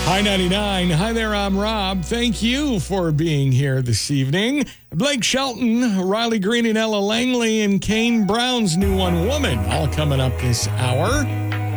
Hi 99. Hi there, I'm Rob. Thank you for being here this evening. Blake Shelton, Riley Green and Ella Langley, and Kane Brown's new one, Woman, all coming up this hour.